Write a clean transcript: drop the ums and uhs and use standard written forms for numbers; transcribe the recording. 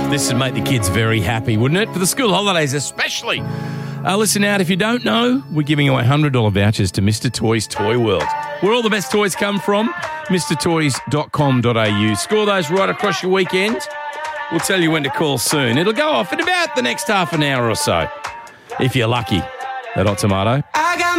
This would make the kids very happy, wouldn't it? For the school holidays especially. Listen out, if you don't know, we're giving away $100 vouchers to Mr. Toys Toy World, where all the best toys come from, mrtoys.com.au. Score those right across your weekend. We'll tell you when to call soon. It'll go off in about the next half an hour or so, if you're lucky. That hot tomato.